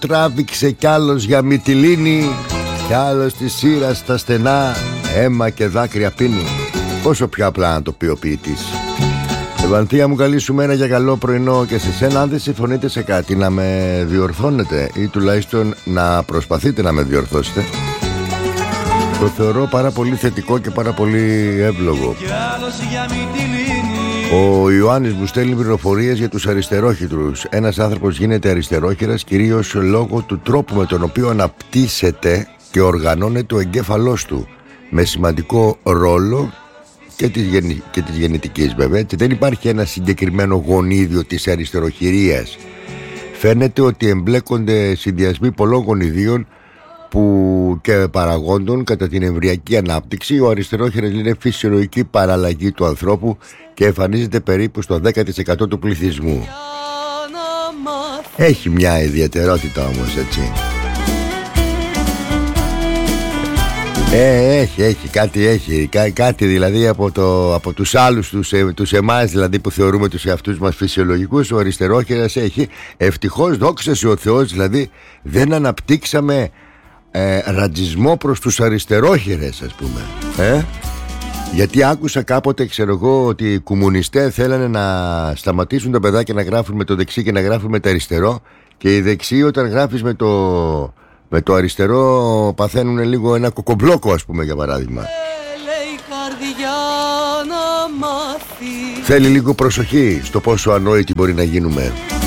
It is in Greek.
τράβηξε κι άλλος για Μυτιλίνη, κι άλλος τη σειρά στα στενά, αίμα και δάκρυα πίνει. Πόσο πιο απλά να το πει ο ποιητής. Ευανθία μου, καλή σου μέρα για καλό πρωινό και σε σένα. Αν δεν συμφωνείτε σε κάτι, να με διορθώνετε ή τουλάχιστον να προσπαθείτε να με διορθώσετε. Το θεωρώ πάρα πολύ θετικό και πάρα πολύ εύλογο. Ο Ιωάννης μου στέλνει πληροφορίες για τους αριστερόχειρους. Ένας άνθρωπος γίνεται αριστερόχειρας κυρίως λόγω του τρόπου με τον οποίο αναπτύσσεται και οργανώνεται ο εγκέφαλός του, με σημαντικό ρόλο και της γενετικής βέβαια. Έτσι, δεν υπάρχει ένα συγκεκριμένο γονίδιο της αριστεροχειρίας. Φαίνεται ότι εμπλέκονται συνδυασμοί πολλών γονιδίων και παραγόντων κατά την εμβρυακή ανάπτυξη. Ο αριστερόχειρας είναι φυσιολογική παραλλαγή του ανθρώπου και εμφανίζεται περίπου στο 10% του πληθυσμού. Έχει μια ιδιαιτερότητα όμως, έτσι. Έχει κάτι δηλαδή από τους άλλους, τους εμάς δηλαδή που θεωρούμε τους εαυτούς μας φυσιολογικούς. Ο αριστερόχειρας έχει, ευτυχώς, δόξα σε ο Θεός, δηλαδή δεν αναπτύξαμε ρατσισμό προς τους αριστερόχειρες, ας πούμε. Γιατί άκουσα κάποτε, ξέρω εγώ, ότι οι κομμουνιστές θέλανε να σταματήσουν τα παιδάκια να γράφουν με το δεξί και να γράφουν με το αριστερό, και οι δεξιοί όταν γράφεις με το αριστερό παθαίνουν λίγο ένα κοκομπλόκο, ας πούμε, για παράδειγμα. Θέλει λίγο προσοχή στο πόσο ανόητοι μπορεί να γίνουμε.